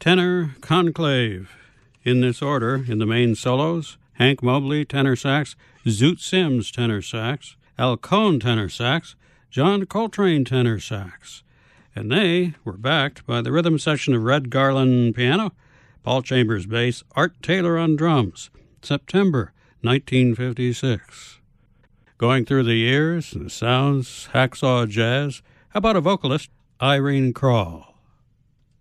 Tenor Conclave. In this order, in the main solos, Hank Mobley, tenor sax, Zoot Sims, tenor sax, Al Cohn, tenor sax, John Coltrane, tenor sax. And they were backed by the rhythm section of Red Garland piano, Paul Chambers bass, Art Taylor on drums, September 1956. Going through the years, the sounds, hacksaw jazz, how about a vocalist, Irene Krall?